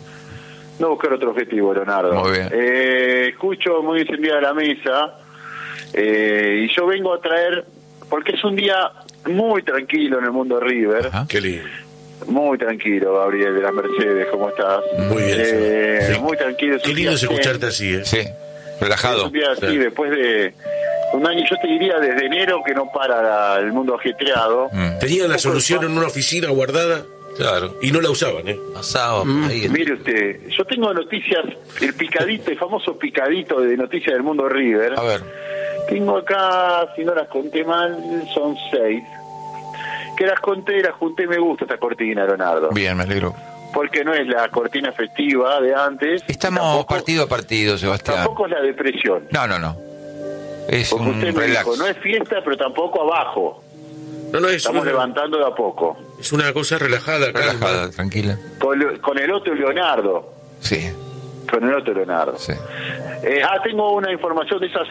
G: No buscar otro objetivo, Leonardo.
A: Muy bien.
G: Eh, escucho muy encendida la mesa eh, y yo vengo a traer, porque es un día muy tranquilo en el mundo de River.
A: Ajá.
B: Qué lindo.
G: Muy tranquilo, Gabriel, de las Mercedes, ¿cómo estás?
B: Muy bien,
G: Eh,
B: Seba. Sí.
G: muy tranquilo. es
B: Qué
G: un
B: lindo
G: día
B: es escucharte así, ¿eh?
A: Sí,
G: Es
A: relajado.
G: un día así,
B: Sí.
G: después de un año, yo te diría desde enero que no para la- el mundo ajetreado.
A: Mm.
B: Tenían la solución en una oficina guardada
F: Claro.
B: y no la usaban, ¿eh?
F: Pasaba por ahí.
G: Mire usted, yo tengo noticias, el picadito, el famoso picadito de noticias del mundo River.
A: A ver.
G: Tengo acá, si no las conté mal, son seis. Que las conté, las junté, me gusta esta cortina, Leonardo.
A: Bien, me alegro.
G: Porque no es la cortina festiva de antes.
A: Estamos
G: tampoco,
A: partido a partido, Sebastián.
G: Tampoco es la depresión.
A: No, no, no. Es
G: Porque
A: un
G: usted me
A: relax.
G: dijo, no es fiesta, pero tampoco abajo.
B: No, no, es
G: Estamos
B: una,
G: levantando de a poco.
B: es una cosa relajada, calma.
A: Relajada, tranquila.
G: Con, con el otro Leonardo.
A: Sí,
G: Con el otro Leonardo.
A: sí.
G: Eh, ah, tengo una información de esas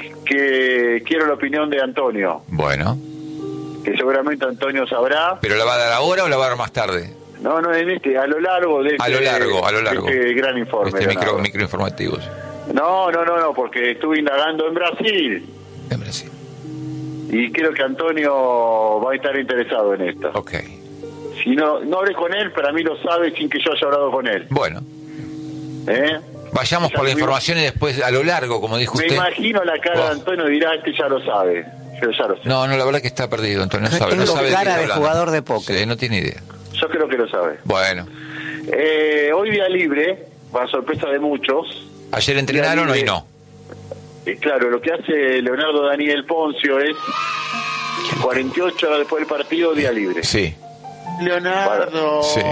G: que quiero la opinión de Antonio.
A: Bueno.
G: Que seguramente Antonio sabrá.
A: ¿Pero la va a dar ahora o la va a dar más tarde?
G: No, no, en este, a lo largo de este,
A: A lo largo, a lo largo.
G: de este gran informe.
A: Este micro,
G: Leonardo.
A: microinformativo. sí.
G: No, no, no, no, porque estuve indagando en Brasil
A: En Brasil.
G: y creo que Antonio va a estar interesado en esto.
A: Ok.
G: Si no, no hablé con él, para mí lo sabe sin que yo haya hablado con él.
A: Bueno,
G: ¿Eh?
A: vayamos
G: Ya
A: por la
G: tuvimos-
A: información y después a lo largo, como dijo
G: Me
A: usted.
G: imagino la cara
A: Oh.
G: de Antonio, dirá, este ya lo sabe. Pero ya lo sé.
A: No, no, la verdad que está perdido, Antonio. No sabe, no
D: Tengo
A: sabe qué
D: cara
A: está
D: de
A: hablando.
D: jugador de póker.
A: Sí, no tiene idea.
G: Yo creo que lo sabe.
A: Bueno,
G: Eh, hoy día libre, para sorpresa de muchos.
A: ayer entrenaron, hoy
G: libre.
A: no.
G: Eh, claro, lo que hace Leonardo Daniel Poncio es cuarenta y ocho horas después del partido, día libre.
A: Sí.
G: Leonardo.
A: Sí.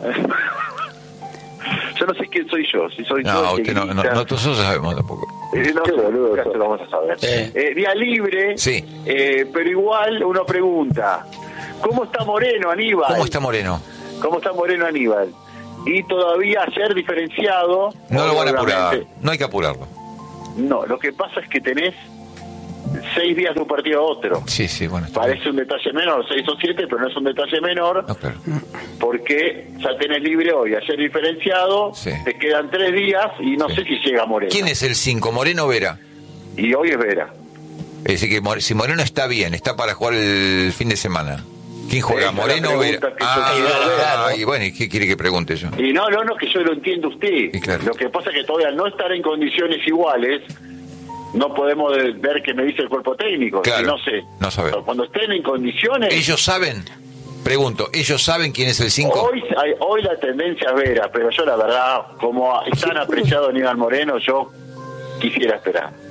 G: Yo no sé quién soy yo, si soy yo.
A: No,
G: el que
A: usted no, no,
G: grita.
A: no, nosotros sabemos tampoco.
G: Eh, no, boludo, ya se lo vamos a saber.
C: Sí.
G: Eh, día libre,
A: Sí.
G: eh, pero igual uno pregunta, ¿cómo está Moreno, Aníbal?
A: ¿Cómo está Moreno?
G: ¿Cómo está Moreno, Aníbal? Y todavía ayer diferenciado.
A: No lo van a apurar.
G: obviamente.
A: No hay que apurarlo.
G: No, lo que pasa es que tenés seis días de un partido a otro.
A: Sí, sí, bueno. está bien.
G: Parece un detalle menor, seis o siete, pero no es un detalle menor,
A: No, claro.
G: porque ya tenés libre hoy, ayer diferenciado,
A: Sí.
G: te quedan tres días y no
A: Sí.
G: sé si llega Moreno.
A: ¿Quién es el cinco? ¿Moreno o Vera?
G: Y hoy es Vera.
A: Es decir, que More- si Moreno está bien, está para jugar el fin de semana. ¿Quién juega?
G: Esa es la
A: ¿Moreno o Vera?
G: pregunta que yo
A: Ah,
G: quiero ver.
A: ah, y bueno, ¿y qué quiere que pregunte yo?
G: Y no, no, no, que yo lo entiendo usted.
A: Y claro.
G: Lo que pasa es que todavía no estar en condiciones iguales, no podemos de- ver qué me dice el cuerpo técnico.
A: Claro,
G: y no sé.
A: no sabemos.
G: Pero cuando estén en condiciones...
A: ¿Ellos saben? Pregunto, ¿ellos saben quién es el cinco?
G: Hoy, hay- hoy la tendencia es Vera, pero yo la verdad, como es tan apreciado Aníbal Moreno, yo quisiera esperar.
A: Ok.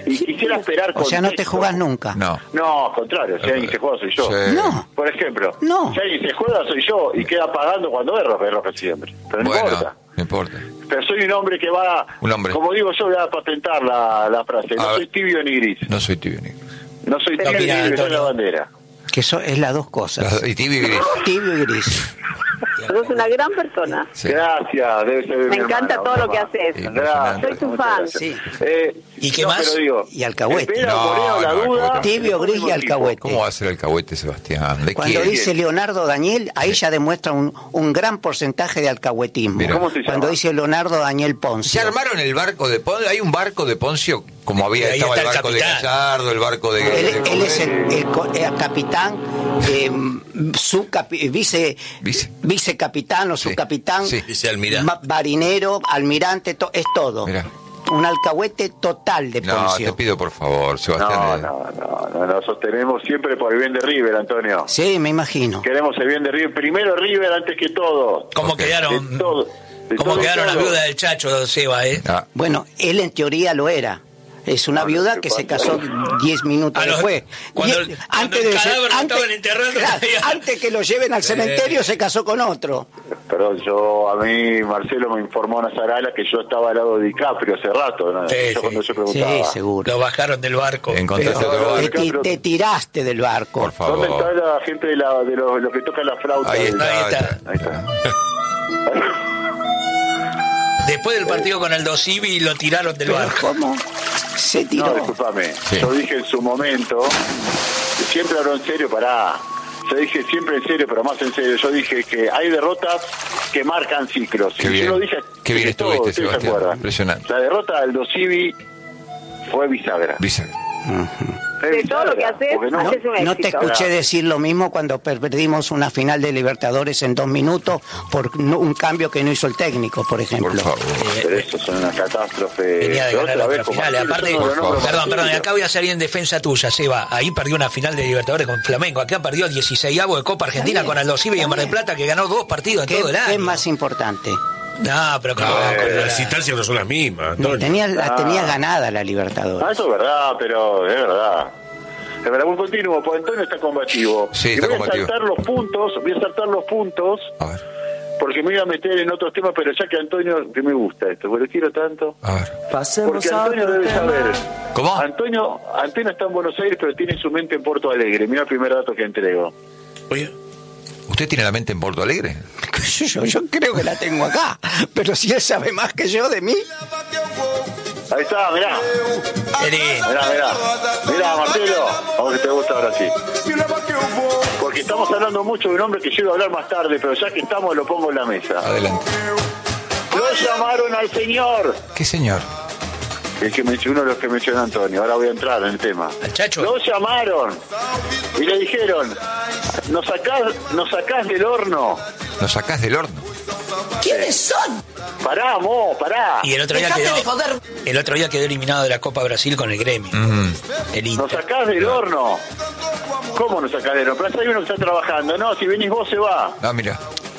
G: y quisiera esperar
D: O sea, no te
G: contexto.
D: jugás nunca.
A: No.
G: No, al contrario, si alguien se juega soy yo.
A: Sí.
D: No.
G: Por ejemplo,
D: No.
G: si alguien se juega soy yo y queda pagando cuando erro, erro siempre. Pero no
A: Bueno,
G: importa.
A: no importa.
G: Pero soy un hombre que va,
A: Un hombre.
G: como digo yo, voy a patentar la, la frase.
A: A
G: No
A: ver.
G: soy tibio ni gris.
A: No soy tibio ni
G: No soy tibio
C: No,
G: ni
C: mira,
G: gris, soy
C: Antonio.
G: la bandera.
D: Que eso es las dos cosas.
A: Y tibio y gris.
D: Tibio y gris.
E: Sos una gran persona.
A: Sí.
G: Gracias, debe ser de
E: Me
G: mi
E: encanta
G: hermano,
E: todo lo que
G: mamá.
E: haces.
G: Gracias,
E: Soy tu
G: muchas
E: fan.
G: gracias.
D: Sí.
G: Eh,
C: ¿Y qué
G: no,
C: más?
G: Pero digo,
D: Y alcahuete.
G: espera,
A: No,
G: Moreno, la
A: no,
G: duda.
A: alcahuete.
D: Tibio, gris y alcahuete.
A: ¿Cómo va a ser alcahuete, Sebastián? ¿De
D: Cuando
A: quién?
D: dice Leonardo Daniel, ahí ya demuestra un, un gran porcentaje de alcahuetismo.
A: Mira.
G: ¿Cómo se llama?
D: Cuando dice Leonardo Daniel
A: ¿Se
D: Poncio.
A: armaron el barco de Poncio? ¿Hay un barco de Poncio? Como había,
C: Ahí
A: estaba el
C: está el
A: barco de
C: capitán.
A: Gallardo, el barco de...
D: Él,
A: de-
D: él es el, el co- el capitán, eh, subcapi- vice,
A: Vice.
D: vicecapitán o
A: Sí,
D: subcapitán,
A: sí.
F: Vicealmirante.
D: ma- marinero, almirante, to- es todo.
A: Mirá.
D: Un alcahuete total de
A: No,
D: Poncio.
A: te pido por favor, Sebastián.
G: No,
A: eh.
G: no, no, no, nos sostenemos siempre por el bien de River, Antonio.
D: Sí, me imagino.
G: Queremos el bien de River. Primero River antes que todo.
C: ¿Cómo
A: Ok.
C: quedaron?
G: De todo. De
C: ¿Cómo
G: todo y
C: quedaron las
G: todo.
C: viudas del Chacho, Seba, eh?
A: Ah,
D: Bueno, él en teoría lo era. Es una
G: No,
D: viuda
G: no,
D: que
G: ¿qué
D: se
G: pasa?
D: casó diez minutos
C: A los-
D: después.
C: cuando-
D: Die-
C: cuando el
D: de-
C: cadáver lo estaban enterrando,
D: claro,
C: todavía-
D: antes que lo lleven al cementerio se casó con otro.
G: Perdón, yo, a mí, Marcelo me informó Nazarala que yo estaba al lado de DiCaprio hace rato, ¿no?
C: Sí,
G: Yo
C: sí.
G: cuando yo
D: Sí,
G: preguntaba.
D: seguro.
C: Lo bajaron del barco.
A: encontraste
G: Pero-
A: otro
D: Te,
A: barco.
D: ti- te tiraste del barco.
A: Por
G: ¿Dónde está
A: favor.
G: la gente de, la, de los, los que tocan la flauta?
A: Ahí
G: del-
A: está.
C: Ahí está.
G: Ahí está.
C: Después del partido con Aldo Civi lo tiraron del
D: Pero
C: barco.
D: ¿cómo? Se tiró.
G: No, disculpame.
A: Sí.
G: Yo dije en su momento, siempre hablo en serio, pará. Yo dije siempre en serio, pero más en serio. Yo dije que hay derrotas que marcan ciclos.
A: Qué
G: Y
A: bien.
G: yo lo dije.
A: Qué bien
G: que todos
A: estuviste,
G: ustedes se
A: Sebastián.
G: acuerdan.
A: Impresionante.
G: La derrota del Aldo Civi fue bisagra.
A: Bisagra.
G: Fue
E: De todo lo que
G: bisagra,
E: haces,
G: porque no-
E: haces un
D: No te
E: éxito.
D: escuché decir lo mismo cuando per- perdimos una final de Libertadores en dos minutos por no- un cambio que no hizo el técnico, por ejemplo.
A: Por favor.
G: Pero eso son una catástrofe.
C: Venía de
G: Pero
C: ganar
G: otra
C: otra
G: vez, como
C: final.
G: así,
C: Aparte,
G: yo no lo nombro como
C: perdón,
G: así,
C: perdón, y
G: pero-
C: acá voy a salir en defensa tuya, Seba. Ahí perdió una final de Libertadores con Flamengo. Acá perdió dieciseisavo de Copa Argentina con Aldo Civi y en Mar del Plata, que ganó dos partidos en
D: ¿Qué,
C: todo el
D: qué
C: año.
D: es más importante?
C: No, pero como.
B: No,
C: con la-
B: las instancias no son las mismas,
D: No,
B: Antonio.
D: tenía, la
G: Ah.
D: tenía ganada la
G: Ah,
D: Libertadores.
G: eso es verdad, pero es verdad. Es verdad, muy continuo, porque Antonio está combativo.
A: Sí,
G: y
A: está
G: voy
A: combativo.
G: a saltar los puntos, voy a saltar los puntos,
A: A ver,
G: porque me voy a meter en otros temas, pero ya que Antonio, que me gusta esto, porque lo quiero tanto.
A: a ver.
G: Porque Antonio debe saber.
A: ¿Cómo?
G: Antonio, Antonio está en Buenos Aires, pero tiene su mente en Porto Alegre. Mira el primer dato que entrego.
B: Oye,
A: ¿Usted tiene la mente en Porto Alegre?
D: Yo, yo creo que la tengo acá, pero si él sabe más que yo de mí.
G: Ahí está, mirá.
C: Qué lindo.
G: Mirá, mirá. Mirá, Marcelo. Vamos que te gusta ahora sí. Porque estamos hablando mucho de un hombre que yo iba a hablar más tarde, pero ya que estamos lo pongo en la mesa.
A: Adelante.
G: Lo llamaron al señor.
A: ¿Qué señor?
G: El que mencionó, uno de los que mencionó Antonio. Ahora voy a entrar en el tema.
C: ¿Al Chacho?
G: Lo llamaron y le dijeron, ¿nos sacás, nos sacás del horno?
A: ¿Nos sacás del horno?
D: ¿Quiénes son?
G: Pará, mo, pará.
C: Y el otro día quedó. El otro día quedó eliminado de la Copa Brasil con el gremio.
A: Mm.
C: El
G: ¿Nos
C: Inter.
G: sacás del horno? ¿Cómo nos sacás del horno? Pero hay uno que está trabajando. No, si venís vos se va.
A: Ah, mira.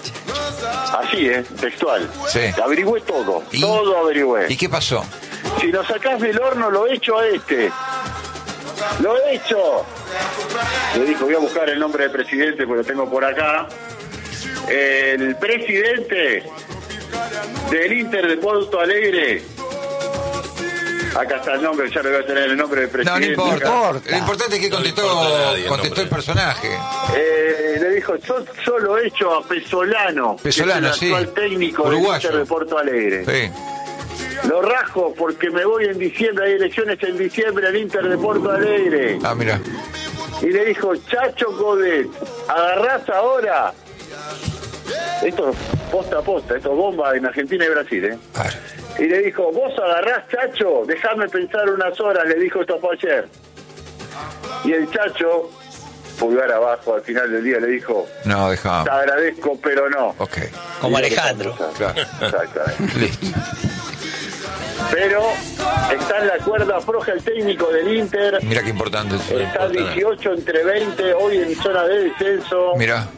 G: Así, ¿eh? Textual.
A: Sí.
G: Averigüé todo.
A: ¿Y?
G: Todo averigüé.
A: ¿Y qué pasó?
G: Si nos sacás del horno, lo echo a este. Lo echo. Le dijo, voy a buscar el nombre del presidente, porque lo tengo por acá. El presidente del Inter de Porto Alegre. Acá está el nombre, ya le voy a tener el nombre del
A: No, no
G: presidente.
A: importa.
D: importa.
A: Lo importante es que
B: No le
A: contestó,
B: importa a nadie el
A: contestó
B: nombre.
A: el personaje.
G: Eh, le dijo, yo, yo lo echo a Pesolano,
A: Pesolano,
G: que es el actual
A: sí.
G: técnico
A: Uruguayo.
G: del Inter de Porto Alegre.
A: Sí.
G: Lo rajo porque me voy en diciembre, hay elecciones en diciembre al Inter de Porto Alegre.
A: Ah, mira.
G: Y le dijo, Chacho Godet, agarrás ahora. Esto es posta a posta, esto es bomba en Argentina y Brasil, ¿eh?
A: A ver.
G: Y le dijo, vos agarrás, Chacho, déjame pensar unas horas, le dijo, esto fue ayer. Y el Chacho, pulgar abajo, al final del día le dijo,
A: No,
G: te
A: dejamos.
G: agradezco, pero no.
A: Ok.
C: Como
G: Y lo que
C: Alejandro.
G: pasó,
A: Claro.
G: Exactamente.
A: Listo.
G: Pero está en la cuerda floja el técnico del Inter.
A: Mira qué importante.
G: Está dieciocho entre veinte, hoy en zona de descenso.
A: Mira.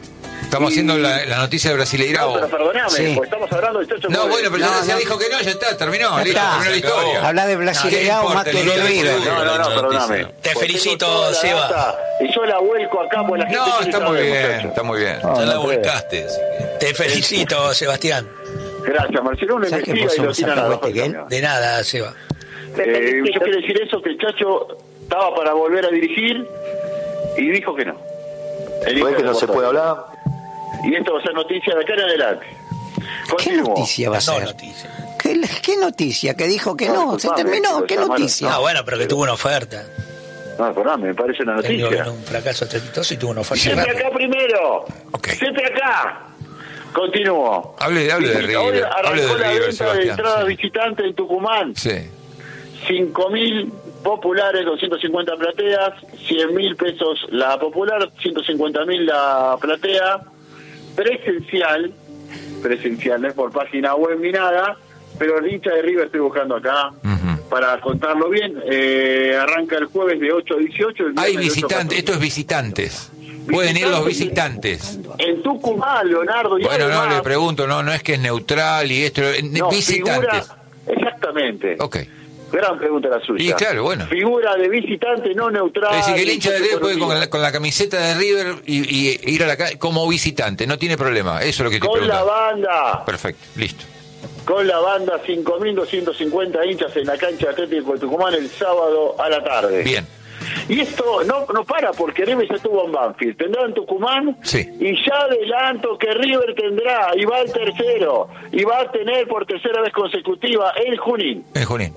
A: Estamos
G: Y-
A: haciendo la, la noticia de Brasileirao.
G: No, pero perdoname,
D: Sí.
G: porque estamos hablando de Chacho
A: No,
G: Coudet.
A: bueno, pero
D: No,
A: ya, ya
D: no.
A: dijo que no, ya está, terminó,
D: Ya
A: listo,
D: está.
A: terminó la historia.
D: Habla de Brasileirao
A: No,
D: más
A: ¿qué
D: que
A: importa?
D: de
A: El
D: River.
G: No, no, no, perdóname.
C: Te
G: Porque
C: felicito,
G: tengo toda la
C: Seba.
G: data Y yo la vuelco acá por la gente.
A: No,
G: quiere
A: está muy
G: saber,
A: bien,
G: muchacho.
A: está muy bien.
D: No,
F: Ya la
D: no creo.
F: volcaste. así que-
C: Te felicito, Sebastián.
G: Gracias, Marcelo. Uno
D: ¿Sabes qué
G: investiga y
D: puso
G: lo tiran
D: Gonzalo
G: abajo del
D: Huesteguen?
G: camión.
C: De nada, Seba.
G: Eh, yo quiero decir eso, que el Chacho estaba para volver a dirigir y dijo que no. El hijo
I: ¿Ves que
G: del
I: no se puede
G: portero.
I: hablar?
G: Y esto va a ser noticia de acá en adelante.
D: ¿Qué
G: Continúo.
D: noticia va a
C: No
D: ser?
C: noticia.
D: ¿Qué, ¿Qué noticia? Que dijo que
G: No,
D: no, se
G: disculpame,
D: terminó.
G: pero
D: ¿Qué
G: llamaron.
D: noticia?
C: No, bueno, pero que tuvo una oferta.
G: No, perdón, me parece una
C: Tenido
G: noticia.
C: un fracaso estrepitoso y tuvo una oferta.
G: Siempre
C: grande.
G: acá primero.
A: Ok.
G: Siempre acá. Continúo.
A: Hable, hable de
G: Hoy
A: River,
G: arrancó
A: hable de
G: la
A: River,
G: venta de
A: Sebastián.
G: entradas
A: Sí.
G: visitantes en Tucumán.
A: Sí.
G: cinco mil populares, doscientas cincuenta plateas, cien mil pesos la popular, ciento cincuenta mil la platea. Presencial, presencial, no es por página web ni nada, pero el hincha de River estoy buscando acá
A: Ujú.
G: para contarlo bien. Eh, arranca el jueves de ocho a dieciocho. el
A: Hay
G: viernes de ocho a
A: visitantes, esto es
G: catorce.
A: visitantes. Pueden ir los visitantes.
G: En Tucumán, Leonardo. Y
A: Bueno, no,
G: además-
A: le pregunto, no, no es que es neutral y esto, eh,
G: no,
A: visitantes.
G: figura- exactamente.
A: Ok.
G: Gran pregunta la suya.
A: Y claro, bueno.
G: Figura de visitante no neutral.
A: Es decir, que el hincha de River puede con
G: con,
A: la, con la camiseta de River y, y ir a la calle como visitante, no tiene problema, eso es lo que estoy
G: con la
A: preguntando.
G: banda.
A: Perfecto, listo.
G: Con la banda, cinco mil doscientos cincuenta hinchas en la cancha de Atlético de Tucumán el sábado a la tarde.
A: Bien.
G: Y esto no no para porque River ya estuvo en Banfield. Tendrá en Tucumán.
A: Sí.
G: Y ya adelanto que River tendrá, y va el tercero, y va a tener por tercera vez consecutiva en Junín.
A: En Junín.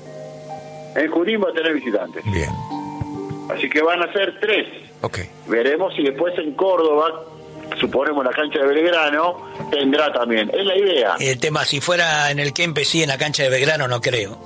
G: En Junín va a tener visitantes.
A: Bien.
G: Así que van a ser tres.
A: Ok.
G: Veremos si después en Córdoba, suponemos la cancha de Belgrano, tendrá también. Es la idea.
C: El tema, si fuera en el Kempes sí, en la cancha de Belgrano, no creo.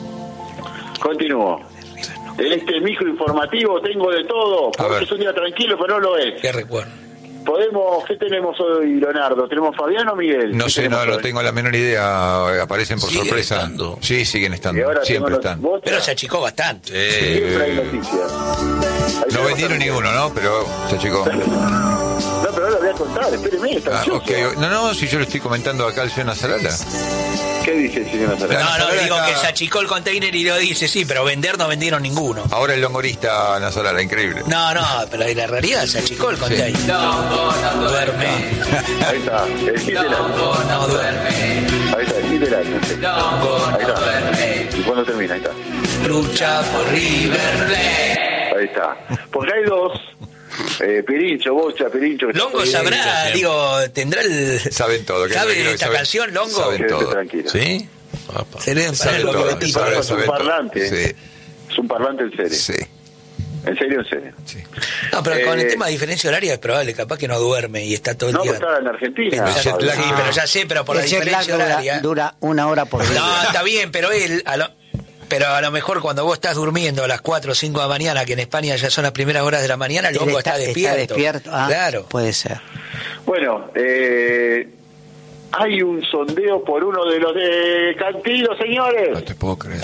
G: Continúo. En este micro informativo tengo de todo,
A: A ver.
G: porque es un día tranquilo, pero no lo es.
C: Qué recuerdo.
G: Podemos, ¿qué tenemos hoy, Leonardo? ¿Tenemos Fabián o Miguel?
A: No
G: ¿Qué
A: sé,
G: tenemos
A: no, no
G: hoy?
A: tengo la menor idea, aparecen por
F: Siguen
A: sorpresa.
F: estando.
A: Sí, siguen
G: Y
A: estando,
G: ahora
A: siempre
G: tengo los-
A: están.
G: vos-
C: Pero se achicó bastante.
F: Eh,
G: Siempre hay noticias. Ahí
A: No
G: tenemos
A: vendieron
G: a Miguel.
A: ninguno, ¿no? Pero se achicó.
G: No, pero ahora lo voy a contar, espéreme, está
A: Ah,
G: ansioso.
A: ok. No, no, si yo le estoy comentando acá al señor Nazarala.
G: ¿Qué dice el señor Nazareno?
C: No, no,
A: Ahora
C: digo
A: está-
C: que se achicó el container y lo dice, sí, pero vender no vendieron ninguno.
A: Ahora el longorista Nazarala, increíble.
C: No, no, pero en la realidad se achicó el container. Duerme.
G: Ahí está, el hit del año.
C: No duerme.
G: Ahí está, el hit del año. sí. Ahí está. ¿Y cuándo termina? Ahí está.
C: Lucha por River Plate.
G: Ahí está. Porque hay dos, eh, Pirincho, Bocha, Pirincho. que
C: Longo
G: está-
C: sabrá, digo, tendrá el...
A: Saben todo. que
C: ¿Sabe
A: creo que
C: esta
A: saben-
C: canción, Longo?
A: Saben
G: Quédate
A: todo.
G: tranquilo.
F: ¿Sí? Apa.
C: Se leen para
A: Saben
C: el
A: todo.
C: boquetito.
A: saben-
G: Es un
A: saben todo.
G: parlante.
A: Sí,
G: Es un parlante en serio.
A: sí,
G: En serio, en serio.
A: sí.
C: No, pero con
G: Eh,
C: el tema de diferencia horaria es probable, capaz que no duerme y está todo el
G: No,
C: día...
G: pues estaba en Argentina.
C: Ya-
A: jet lag.
C: sí, pero ya sé, pero por la
D: El jet lag
C: diferencia
D: dura,
C: horaria...
D: dura una hora por día.
C: No, está bien, pero él... A lo... Pero a lo mejor cuando vos estás durmiendo a las cuatro o cinco de la mañana, que en España ya son las primeras horas de la mañana, el
D: Él
C: hongo está, despierto.
D: despierto. Ah,
C: Claro.
D: puede ser.
G: Bueno, eh, hay un sondeo por uno de los de Cantilo,
A: No
G: señores.
A: te puedo creer.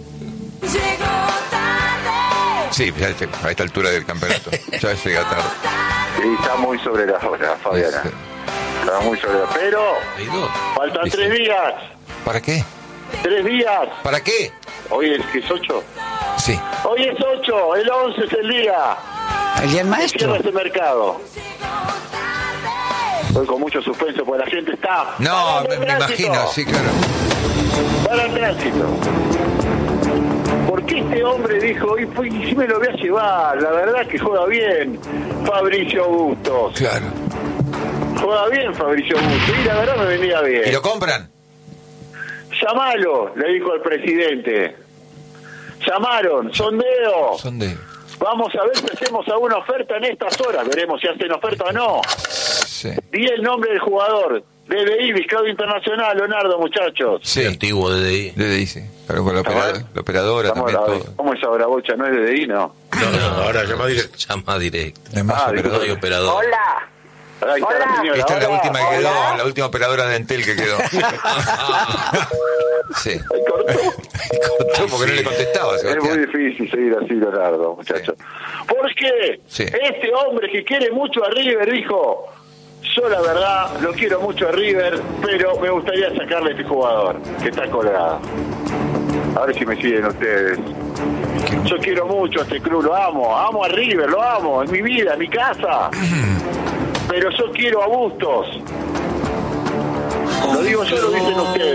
A: Sí, ya este- a esta altura del campeonato. Ya llega tarde.
G: Sí, está muy sobre la hora, Fabiana.
A: Sí.
G: Está muy sobre la hora. Pero
F: Hay dos.
G: faltan
A: Sí, sí.
G: tres días.
A: ¿Para qué?
G: Tres días.
A: ¿Para qué?
G: Hoy es que es ocho.
A: Sí.
G: Hoy es ocho. El once es el día.
D: ¿El día del
G: que
D: maestro?
G: cierra este mercado. Hoy con mucho suspenso porque la gente está.
A: No,
G: parando
A: me,
G: el
A: me
G: tránsito.
A: imagino, sí, claro.
G: Para el tránsito. Porque este hombre dijo, y pues, sí me lo voy a llevar, la verdad que juega bien Fabricio Bustos.
A: Claro.
G: Juega bien Fabricio Bustos, y la verdad me venía bien.
A: ¿Y lo compran?
G: Llamalo, le dijo el presidente. Llamaron, sondeo.
A: Son de...
G: Vamos a ver si hacemos alguna oferta en estas horas, veremos si hacen oferta o no.
A: Sí.
G: Di el nombre del jugador. D D I, Vizcado Internacional, Leonardo, muchachos.
A: Sí.
F: Antiguo de ahí.
A: De dice. Claro, con la, operadora, la operadora
G: Estamos
A: también,
G: a-
A: todo.
G: ¿Cómo es ahora, Bocha? ¿No es D D I, no?
B: No, no, ahora llama directo.
F: Llama directo.
A: No hay más
G: Ah,
A: operadora.
F: No hay operador.
E: Hola.
G: Ahí está la señora.
A: Esta es la
G: Hola,
A: última que quedó,
G: hola.
A: la última operadora de Entel que quedó. Sí.
G: Ahí cortó.
A: Cortó porque no le contestaba,
G: Es muy
A: Sebastián.
G: difícil seguir así, Leonardo, muchachos. ¿Por qué?
A: Sí.
G: Este hombre que quiere mucho a River dijo, yo la verdad lo quiero mucho a River, pero me gustaría sacarle a este jugador que está colgado. A ver si me siguen ustedes. Yo quiero mucho a este club, lo amo, amo a River, lo amo, en mi vida, en mi casa. Pero yo quiero a Bustos. Lo digo yo, lo dicen ustedes.